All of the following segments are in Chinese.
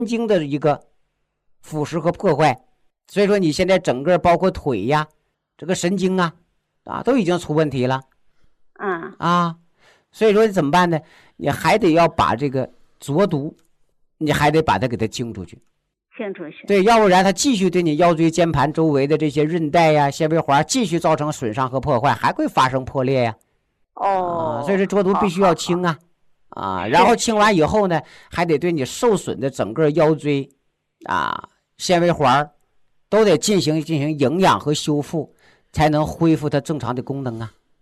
经的一个腐蚀和破坏，所以说你现在整个包括腿呀，这个神经都已经出问题了。所以说怎么办呢？你还得要把这个浊毒，你还得把它给它清出去。对，要不然它继续对你腰椎间盘周围的这些韧带呀、纤维环继续造成损伤和破坏，还会发生破裂呀。所以说浊毒必须要清然后清完以后呢，还得对你受损的整个腰椎纤维环都得进行营养和修复，才能恢复它正常的功能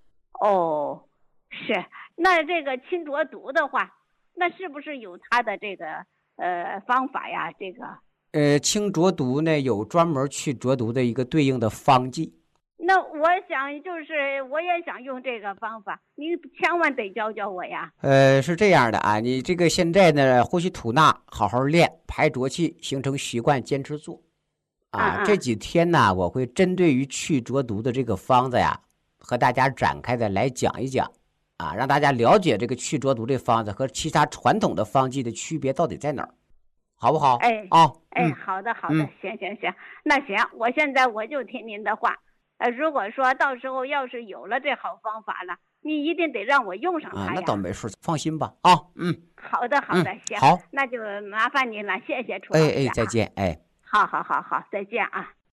是。那这个清浊毒的话，那是不是有它的这个方法呀？这个清浊毒呢，有专门去浊毒的一个对应的方剂。 那我也想用这个方法，您千万得教教我呀。 是这样的你这个现在呢，呼吸吐纳，好好练，排浊气，形成习惯，坚持做这几天呢，我会针对于去浊毒的这个方子呀，和大家展开的来讲一讲让大家了解这个去浊毒这方子和其他传统的方剂的区别到底在哪儿，好不好？ 好的，行，那行，我现在我就听您的话。如果说到时候要是有了这好方法了，你一定得让我用上它呀。 那倒没事，放心吧好的，行， 好， 那就麻烦您了，谢谢楚老师。 再见。 好，再见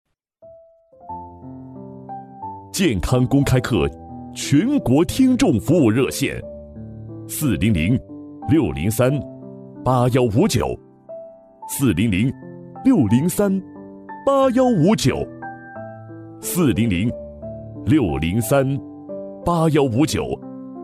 健康公开课全国听众服务热线：400-603-8159 400-603-8159 400-603-8159。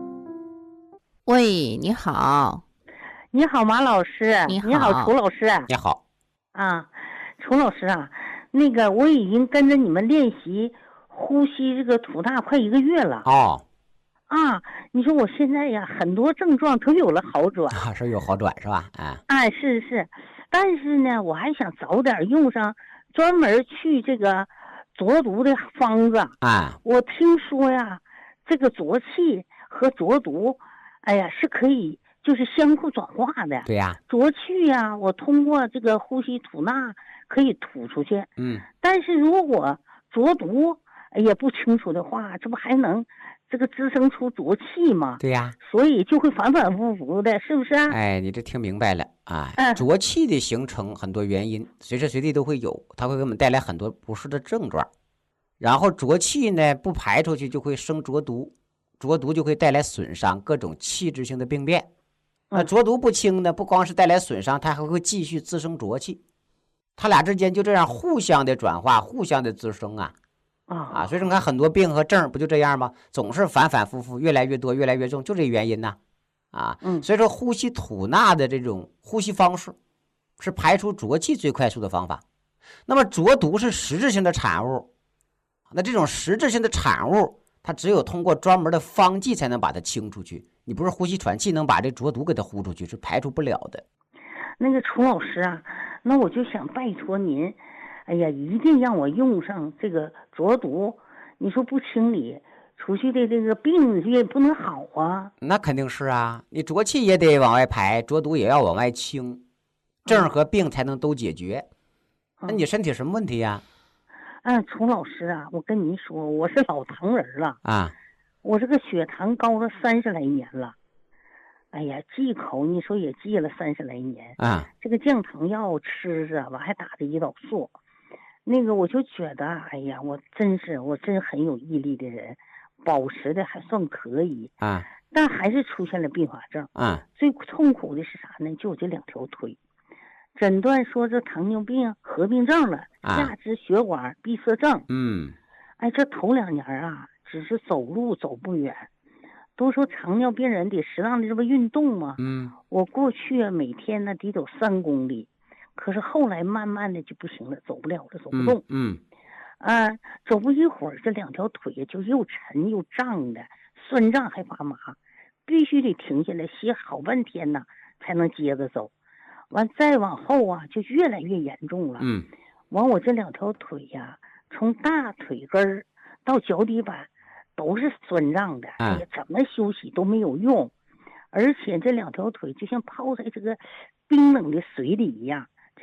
喂，你好。 你好，马老师。 你好， 楚老师。 你好。 楚老师那个我已经跟着你们练习呼吸这个吐纳快1个月了。你说我现在呀，很多症状都有了好转。 是有好转是吧？ 是。但是呢，我还想早点用上专门去这个浊毒的方子我听说呀，这个浊气和浊毒是可以就是相互转化的。 对呀， 浊气呀，我通过这个呼吸吐纳可以吐出去。但是如果浊毒也不清楚的话，这不还能这个滋生出浊气吗？ 对呀， 所以就会反反复复的，是不是你这听明白了浊气的形成很多原因，随时随地都会有，它会给我们带来很多不适的症状。然后浊气呢不排出去就会生浊毒，浊毒就会带来损伤，各种器质性的病变。浊毒不清呢，不光是带来损伤，它还会继续滋生浊气，它俩之间就这样互相的转化，互相的滋生所以说你看很多病和症不就这样吗？总是反反复复，越来越多，越来越重，就这原因所以说呼吸吐纳的这种呼吸方式是排出浊气最快速的方法。那么浊毒是实质性的产物，那这种实质性的产物它只有通过专门的方剂才能把它清出去，你不是呼吸喘气能把这浊毒给它呼出去，是排除不了的。 那个楚老师那我就想拜托您一定让我用上这个浊毒，你说不清理出去的这个病也不能好那肯定是你浊气也得往外排，浊毒也要往外清，症和病才能都解决。那你身体什么问题呀？ 楚老师我跟您说，我是老糖人了我这个血糖高了30来年了。忌口你说也忌了30来年这个降糖药吃着完还打的胰岛素。那个我就觉得我真很有毅力的人，保持的还算可以但还是出现了并发症最痛苦的是啥呢？就我这2条腿，诊断说这糖尿病合并症了，下肢血管闭塞症这头2年只是走路走不远。都说糖尿病人得适当的这么运动嘛我过去每天呢得走3公里，可是后来慢慢的就不行了，走不了了，走不动走不一会儿这2条腿就又沉又胀的，酸胀还发麻，必须得停下来歇好半天才能接着走。完再往后就越来越严重了完我这2条腿从大腿根到脚底板都是酸胀的怎么休息都没有用，而且这2条腿就像泡在这个冰冷的水里一样